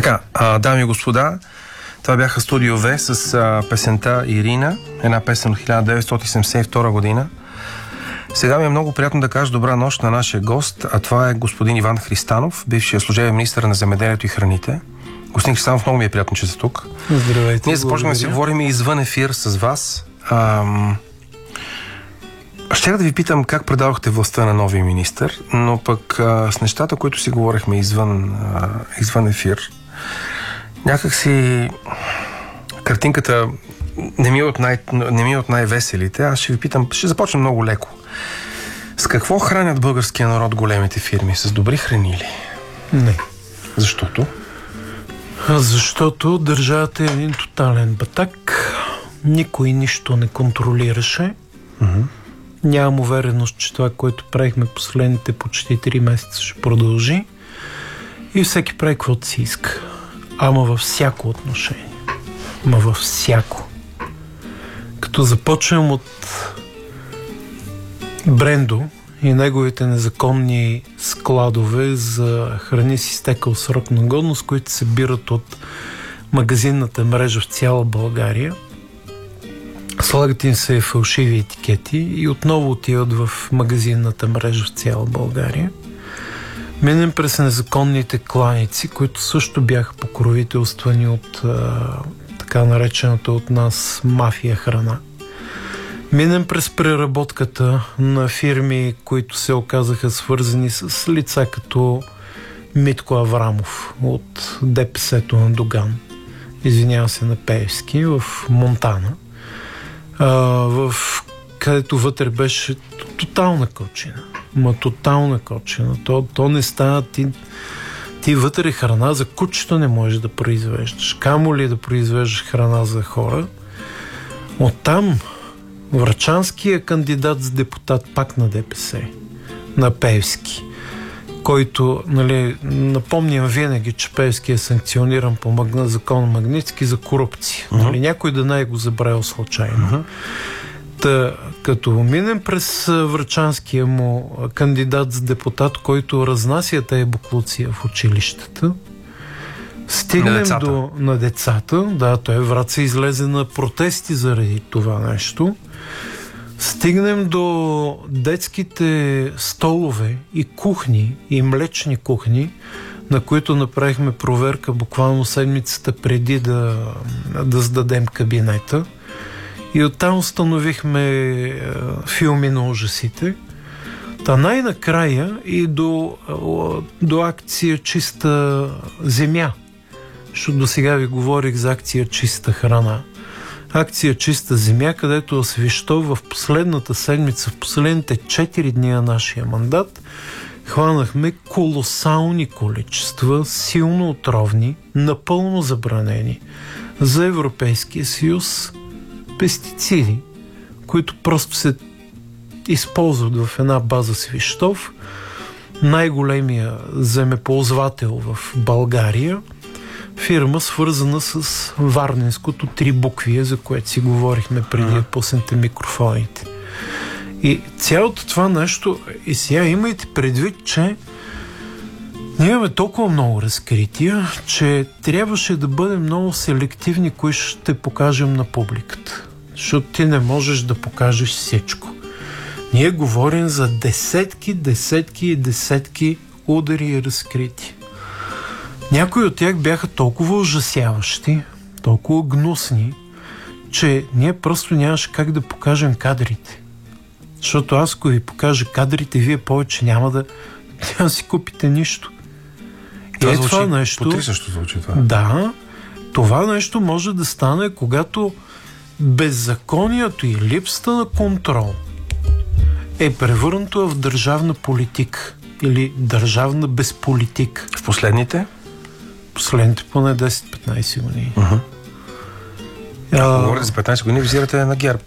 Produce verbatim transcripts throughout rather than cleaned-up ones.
Така, а, дами и господа, това бяха Студио В с а, песента Ирина, една песен от хиляда деветстотин седемдесет и втора година. Сега ми е много приятно да кажа добра нощ на нашия гост, а това е господин Иван Христанов, бившия служебен министър на земеделието и храните. Господин Христанов, много ми е приятно, че сте тук. Здравейте. Ние започваме да си говорим извън ефир с вас. Ам... Ще да ви питам как предавахте властта на новия министър, но пък а, с нещата, които си говорихме извън, а, извън ефир, някак си картинката не ми, е от най, не ми е от най-веселите. Аз ще ви питам, ще започна много леко. С какво хранят българския народ големите фирми? С добри храни ли? Не. Защото? Защото държавата е един тотален батак. Никой нищо не контролираше. Mm-hmm. Нямам увереност, че това, което правихме последните почти три месеца, ще продължи. И всеки прави каквото си иска. Ама във всяко отношение. Ама във всяко. Като започнем от Брендо и неговите незаконни складове за храни с изтекъл срок на годност, които се бират от магазинната мрежа в цяла България. Слагат им се фалшиви етикети и отново отиват в магазинната мрежа в цяла България. Минем през незаконните кланици, които също бяха покровителствани от а, така наречената от нас мафия храна. Минем през преработката на фирми, които се оказаха свързани с лица като Митко Аврамов от ДПС-то на Доган. Извинявам се, на Пеевски, в Монтана. А, в където вътре беше тотална кочина. Ма тотална кочина. То, то не става. Ти, ти вътре храна за кучето не можеш да произвеждаш. Камо ли да произвеждаш храна за хора? Оттам врачанския кандидат за депутат пак на ДПС, на Пеевски, който, нали, напомням винаги, че Пеевски е санкциониран по магна, закон Магнитски за корупция. Uh-huh. Нали, някой да не е го забравил случайно. Uh-huh. Та, като минем през врачанския му кандидат за депутат, който разнася тая буклуция в училищата, стигнем на децата. до на децата. Да, той Враца излезе на протести заради това нещо. Стигнем до детските столове и кухни, и млечни кухни, на които направихме проверка буквално седмицата преди да, да сдадем кабинета. И оттам установихме е, филми на ужасите. Та най-накрая и до, до акция Чиста земя. Защото до сега ви говорих за акция Чиста храна. Акция Чиста земя, където Свищов в последната седмица, в последните четири дни на нашия мандат, хванахме колосални количества, силно отровни, напълно забранени за Европейския съюз пестициди, които просто се използват в една база Свищов, най-големия земеползвател в България, фирма свързана с варненското три буквие, за което си говорихме преди да пуснете микрофоните. И цялото това нещо, и сега имайте предвид, че ние имаме толкова много разкрития, че трябваше да бъдем много селективни, кои ще покажем на публиката. Защото ти не можеш да покажеш всичко. Ние говорим за десетки, десетки и десетки удари и разкрити. Някои от тях бяха толкова ужасяващи, толкова гнусни, че ние просто нямаше как да покажем кадрите. Защото аз, ако ви покажа кадрите, вие повече няма да, няма да си купите нищо. Това е звучи, това нещо. потресащо звучи това. Да, това нещо може да стане, когато беззаконието и липсата на контрол е превърнато в държавна политика или държавна безполитика. В последните? Последните поне десет-петнайсет години. Uh-huh. А, Говорите за петнайсет години, визирате на ГЕРБ.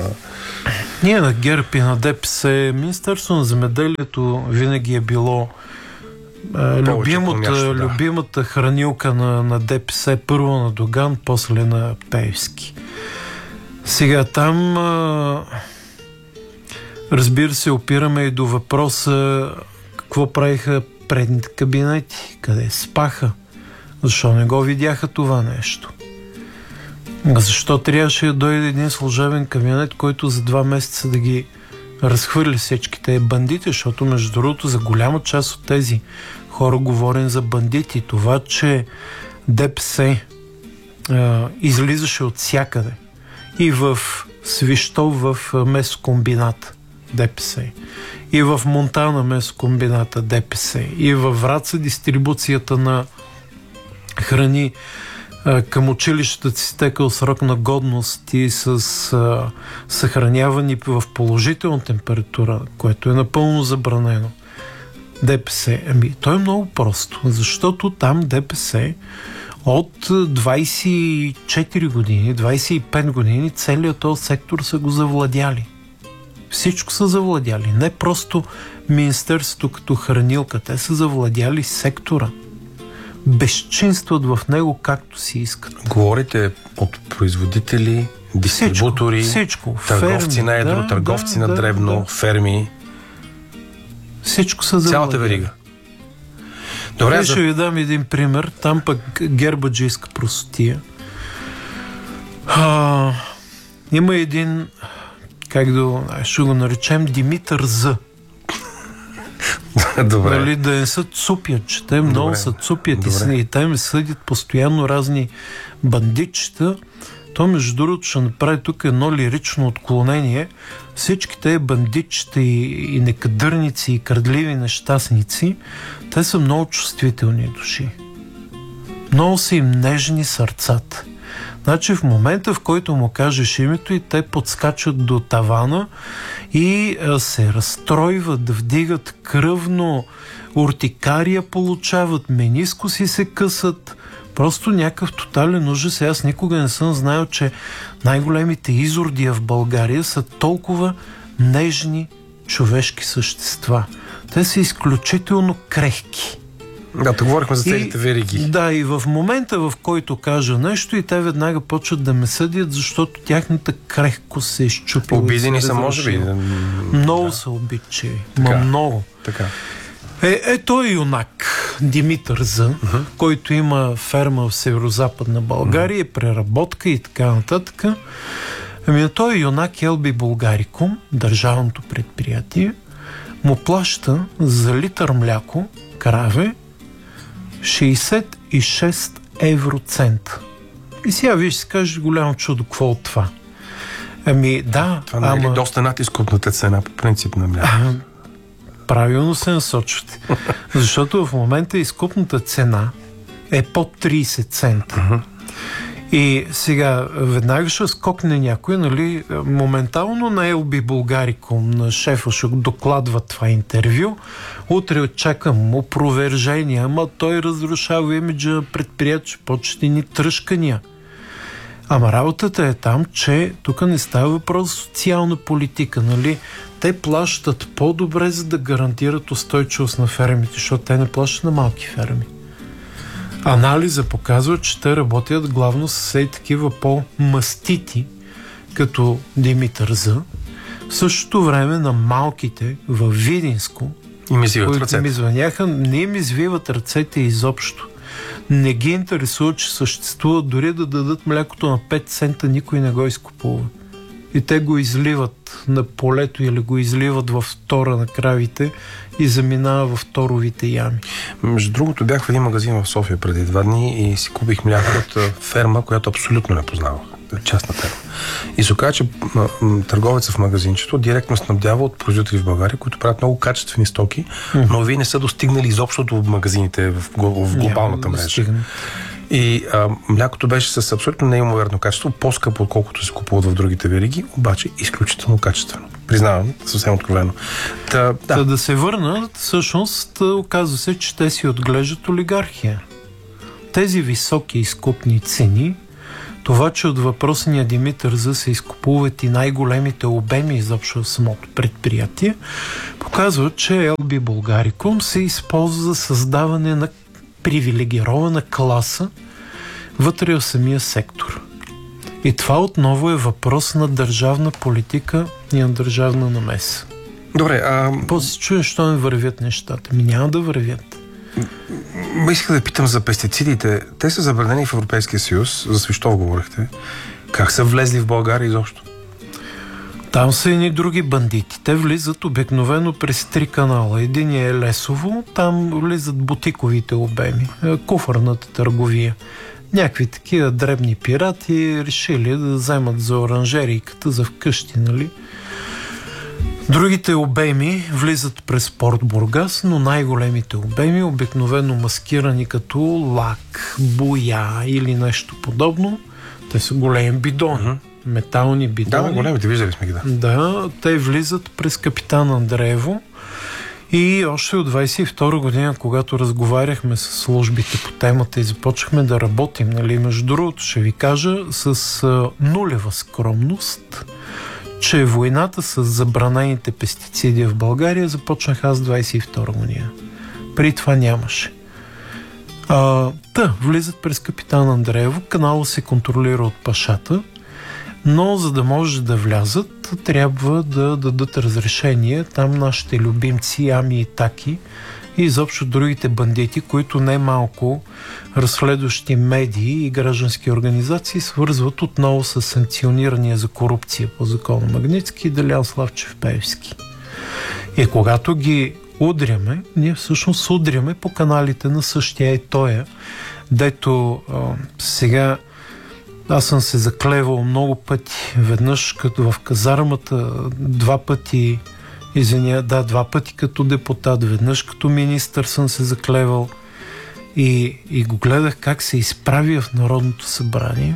Ние на ГЕРБ и на ДПС, Министерството на земеделието винаги е било любимата, място, да. любимата хранилка на, на ДПС, първо на Доган, после на Пеевски. Сега там а, разбира се, опираме и до въпроса какво правиха предните кабинети, къде спаха, Защо не го видяха това нещо? Защо трябваше да дойде един служебен кабинет, който за два месеца да ги разхвърли всички тези бандити, защото между другото за голяма част от тези хора говорим за бандити. Това, че ДПС е, излизаше от всякъде и в Свищов в месокомбината ДПС, и в Монтана месокомбината ДПС, и във Враца дистрибуцията на храни към училищата си стекал срок на годност и с а, съхранявани в положителна температура, което е напълно забранено. ДПС. Ами, то е много просто, защото там ДПС от двайсет и четири години, двайсет и пет години целият този сектор са го завладяли. Всичко са завладяли. Не просто министерството като хранилка. Те са завладяли сектора. Безчинстват в него както си искат. Говорите от производители, дистрибутори, всичко, всичко. Търговци ферми, на едро, да, търговци да, на да, дребно, да. ферми. Всичко са завладяли. Цялата верига. Добре, Добре, за... ще ви дам един пример. Там пък гербаджийска простотия. А, има един, как да ще го наречем, Димитър З. Добре. Нали, да не са цупят, че те много Добре. са цупят и, Добре. и те ме съдят постоянно разни бандитчета. То, между другото, ще направи тук едно лирично отклонение. Всички те бандитчета и, и некадърници, и крадливи нещастници, те са много чувствителни души. Много са им нежни сърцата. Значи в момента, в който му кажеш името, и те подскачат до тавана и а, се разстройват, да вдигат кръвно, уртикария получават, менискуси се късат. Просто някакъв тотален ужас. Аз никога не съм знаел, че най-големите изордия в България са толкова нежни човешки същества. Те са изключително крехки. Да, то говорихме за целите И, вериги. Да, и в момента, в който кажа нещо, и те веднага почват да ме съдят, защото тяхната крехкост се е изчупила. Обидени са, може би. Много Да. са обидчиви. Така. Ма много. Така. Е, е той е юнак, Димитър З, uh-huh. който има ферма в северо-западна България, uh-huh. преработка и така нататък. Ами той е юнак Ел Би Булгарикум, държавното предприятие, му плаща за литър мляко, краве, шейсет и шест евроцента. И сега виж си кажеш, голямо чудо, какво от това? Ами да, това не е ли ама... доста над изкупната цена по принцип на мляко? Правилно се насочвате. Защото в момента изкупната цена е под трийсет цента. Uh-huh. И сега веднага ще скокне някой, нали, моментално на Ел Би Булгарикум, на шефа ще докладва това интервю. Утре чакам опровержения, ама той разрушава имиджа на предприятие, почти ни тръшкания. Ама работата е там, че тук не става въпрос за социална политика, нали? Те плащат по-добре, за да гарантират устойчивост на фермите, защото те не плащат на малки ферми. Анализа показва, че те работят главно с все такива по-мастити, като Димитър З. В същото време на малките във Видинско, и ми извиват които ръцете. ми звъняха, не им извиват ръцете изобщо. Не ги интересува, че съществуват, дори да дадат млякото на пет цента, никой не го изкупува. И те го изливат на полето или го изливат във втора на кравите и заминава във второвите ями. Между другото, бях в един магазин в София преди два дни и си купих мляко от ферма, която абсолютно не познавах. Частна ферма. И се оказа, че търговецът в магазинчето директно снабдява от производители в България, които правят много качествени стоки, mm-hmm. но вие не са достигнали изобщо до магазините в, в глобалната Няма мрежа. Да и а, млякото беше с абсолютно неимоверно качество, по-скъпо, отколкото се купуват в другите вериги, обаче изключително качествено. Признавам, съвсем откровено. Та, да. Та да се върнат, всъщност оказва се, че те си отглеждат олигархия. Тези високи изкупни цени, това, че от въпросния Димитър З се изкупуват и най-големите обеми изобщо в самото предприятие, показва, че Ел Би Булгарикум се използва за създаване на привилегирована класа вътре в самия сектор. И това отново е въпрос на държавна политика и на държавна намеса. Добре, а... После се чуя, що не вървят нещата. Ми няма да вървят. Исках да питам за пестицидите. Те са забранени в Европейския съюз, за Свищов говорихте. Как са влезли в България изобщо? Там са едни други бандити. Те влизат обикновено през три канала. Единият е Лесово, там влизат бутиковите обеми, куфърната търговия. Някакви такива дребни пирати решили да вземат за оранжерийката, за вкъщи, нали? Другите обеми влизат през Порт Бургас, но най-големите обеми, обикновено маскирани като лак, боя или нещо подобно, те са големи бидони. Uh-huh. Метални бидони. Да, големите, виждали сме ги, да. Да, те влизат през Капитан Андреево и още от двайсет и втора година, когато разговаряхме с службите по темата и започнахме да работим, нали, между другото, ще ви кажа, с а, нулева скромност, че войната с забранените пестициди в България започнах аз двайсет и втора година. При това нямаше. А, та, влизат през Капитан Андреево, каналът се контролира от пашата, но за да може да влязат, трябва да дадат разрешение там нашите любимци Ами и Таки и изобщо другите бандити, които не малко разследващи медии и граждански организации свързват отново с санкционирания за корупция по закона Магнитски и Делян Славчев Пеевски. И когато ги удряме, ние всъщност удряме по каналите на същия и тоя, дето а, сега аз съм се заклевал много пъти. Веднъж като в казармата, два пъти, извиня, да, два пъти като депутат, веднъж като министър съм се заклевал и, и го гледах как се изправя в Народното събрание,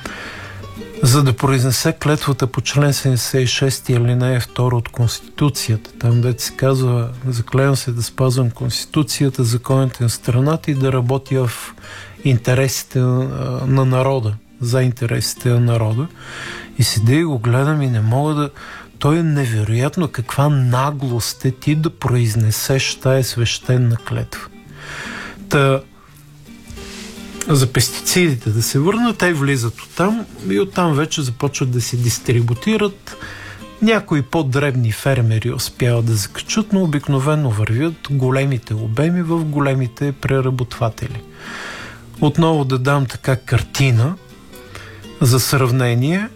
за да произнесе клетвата по член седемдесет и шест алинея втора от Конституцията. Там дето се казва: заклевам се да спазвам Конституцията, законите на страната и да работя в интересите на, на народа, за интересите на народа. И седя и го гледам и не мога да... Той е невероятно каква наглост е ти да произнесеш тая свещена клетва. Та, за пестицидите да се върнат, те влизат оттам и оттам вече започват да се дистрибутират. Някои по-дребни фермери успяват да закачат, но обикновено вървят големите обеми в големите преработватели. Отново да дам така картина за сравнение.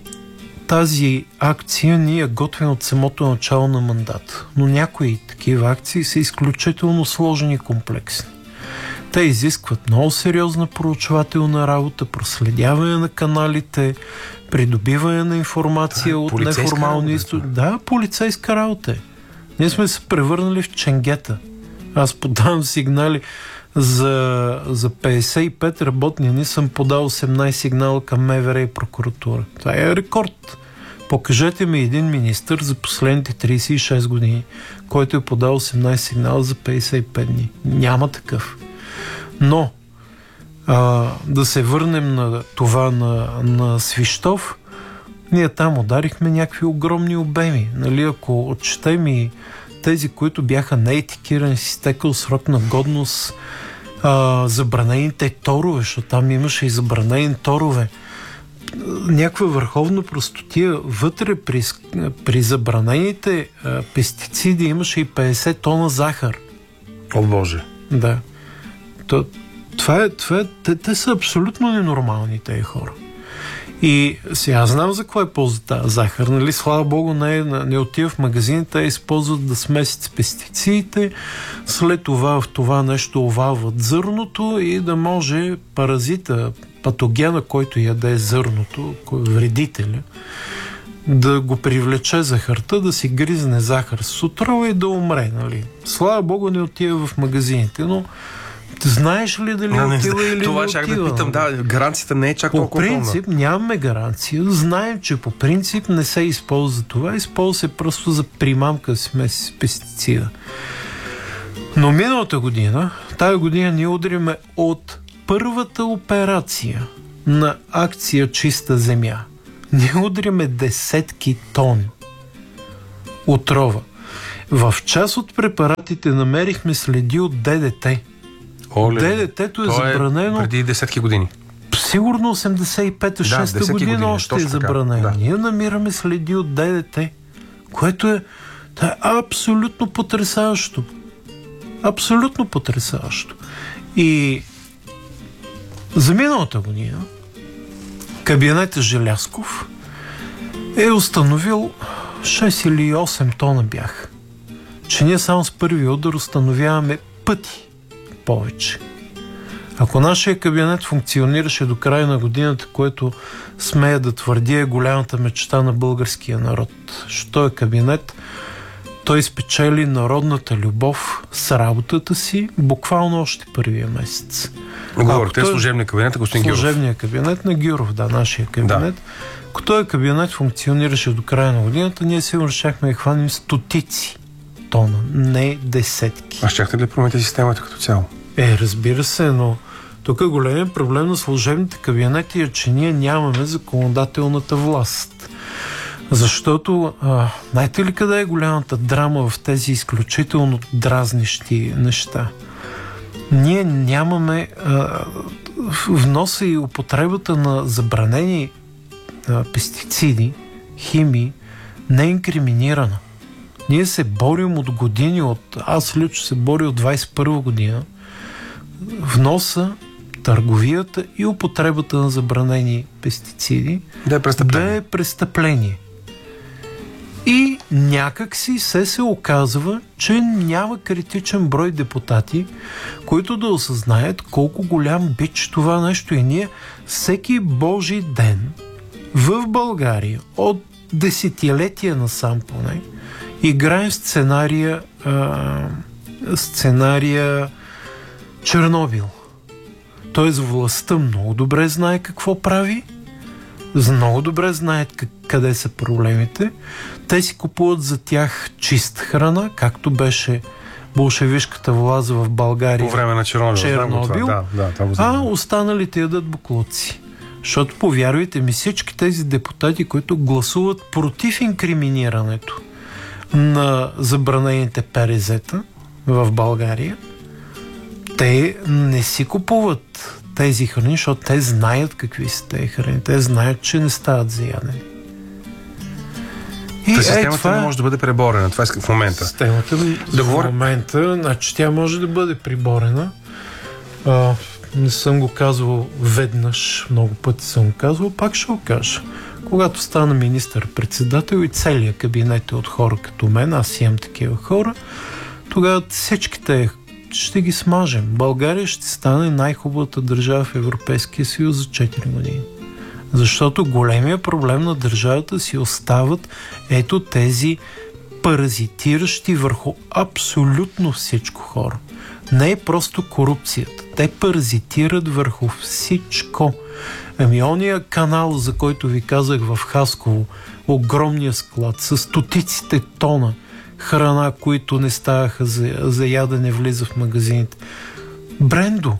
Тази акция ние готвим от самото начало на мандата, но някои такива акции са изключително сложни и комплексни. Те изискват много сериозна проучвателна работа, проследяване на каналите, придобиване на информация а, от неформални източници. Да, полицейска работа. Ние сме се превърнали в ченгета. Аз подавам сигнали за, за петдесет и пет работни дни, съм подал осемнайсет сигнала към МВР и прокуратура. Това е рекорд. Покажете ми един министър за последните трийсет и шест години, който е подал осемнайсет сигнала за петдесет и пет дни. Няма такъв. Но а, да се върнем на това на, на Свищов, ние там ударихме някакви огромни обеми. Нали, ако отчетем и тези, които бяха неетикирани, с изтекъл срок на годност, а, забранените торове, защото там имаше и забранени торове. Някаква върховна простотия. Вътре при, при забранените а, пестициди имаше и петдесет тона захар. О, Боже! Да. То, това е, това е, те, те са абсолютно ненормални, тези хора. И сега знам за кой е полза тази захар. Нали? Слава Богу, не, не отива в магазините, използват да смесят с пестицидите, след това в това нещо овалват зърното и да може паразита, патогена, който яде зърното, вредителя, да го привлече захарта, да си гризне захар с отрова и да умре. Нали? Слава Богу, не отива в магазините, но знаеш ли дали не, отива не, или това не ще отива? да питам, да, гаранцията не е чак по толкова пълна. принцип нямаме гаранция. Знаем, че по принцип не се използва това. Използва се просто за примамка с пестицида. Но миналата година, тая година ние удриме от първата операция на акция Чиста земя. Ние удриме десетки тони отрова. В част от препаратите намерихме следи от ДДТ. ДДТ-то е То забранено е преди десетки години. Сигурно осемдесет и пета шеста да, година години, още е забранено. Да. Ние намираме следи от ДДТ, което е, е абсолютно потресаващо. Абсолютно потресаващо. И за миналата година кабинетът Желязков е установил шест или осем тона бях. Че ние само с първи удар установяваме пъти повече. Ако нашия кабинет функционираше до края на годината, което смея да твърди е голямата мечта на българския народ, що е кабинет, той спечели народната любов с работата си буквално още първия месец. Говорите служебния кабинет на господин Гюров. Служебния кабинет на Гюров, да, нашия кабинет. Да. Ако този кабинет функционираше до края на годината, ние сигурно щяхме да хванем стотици тона, не десетки. А щяхте ли да промените системата като цяло? Е, разбира се, но тук големият проблем на служебните кабинети е, че ние нямаме законодателната власт. Защото, а, знаете ли къде е голямата драма в тези изключително дразнищи неща? Ние нямаме а, вноса и употребата на забранени а, пестициди, химии, не е инкриминирана. Ние се борим от години, от, аз лично се боря от двайсет и първа година, вноса, търговията и употребата на забранени пестициди да е престъпление. Да е престъпление. И някак си се се оказва, че няма критичен брой депутати, които да осъзнаят колко голям бич това нещо. И ние всеки божи ден в България от десетилетия насам поне играем сценария а, сценария Чернобил. Тоест властта много добре знае какво прави, много добре знаят къде са проблемите. Те си купуват за тях чист храна, както беше болшевишката власт в България. По време на Чернобил. Чернобил Да, да, да, а останалите ядат буклуци. Защото, повярвайте ми, всички тези депутати, които гласуват против инкриминирането на забранените ПРЗ-та в България, те не си купуват тези храни, защото те знаят какви са тези храни. Те знаят, че не стават за ядене. Та системата е, това... не може да бъде преборена. Това е в момента. Системата да в говоря... момента, значи тя може да бъде преборена. А, не съм го казвал веднъж, много пъти съм го казвал, пак ще го кажа. Когато стана министър-председател и целият кабинет е от хора като мен, аз имам такива хора, тогава всичките ще ги смажем. България ще стане най-хубавата държава в Европейския съюз за четири години. Защото големия проблем на държавата си остават ето тези паразитиращи върху абсолютно всичко хора. Не е просто корупцията. Те паразитират върху всичко. Ами ония канал, за който ви казах в Хасково, огромния склад с стотиците тона храна, които не ставаха за, за ядене, влиза в магазините. Брендо.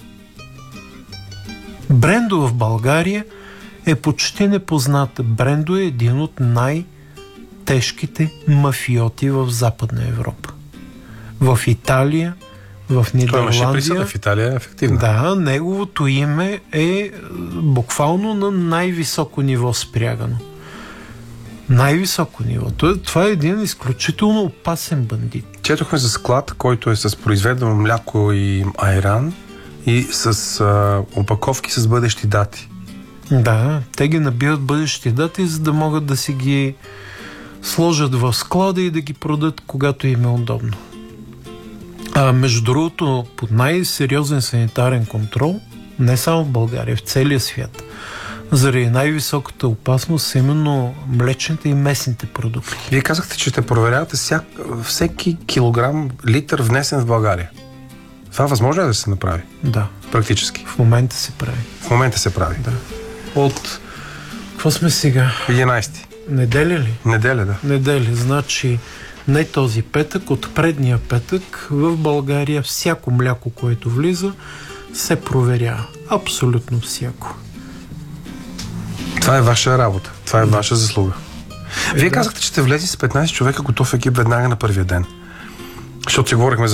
Брендо в България е почти непозната. Брендо е един от най-тежките мафиоти в Западна Европа. В Италия, в Нидерландия. Той имаше в Италия, ефективно. Да, неговото име е буквално на най-високо ниво спрягано. Най-високо ниво. Това е един изключително опасен бандит. Четохме за склад, който е с произведено мляко и айран и с а, опаковки с бъдещи дати. Да, те ги набиват бъдещи дати, за да могат да си ги сложат в склада и да ги продадат, когато им е удобно. А между другото, под най-сериозен санитарен контрол, не само в България, в целия свят, заради най-високата опасност са именно млечните и месните продукти. Вие казахте, че ще проверявате всяк, всеки килограм, литър внесен в България. Това възможно е да се направи? Да. Практически? В момента се прави. В момента се прави? Да. От... Какво сме сега? единайсети. Неделя ли? Неделя, да. Неделя. Значи не този петък, от предния петък в България всяко мляко, което влиза, се проверява. Абсолютно всяко. Това е ваша работа. Това е ваша заслуга. Вие казахте, че сте влезли с петнайсет човека готов екип веднага на първия ден. Защото си говорихме за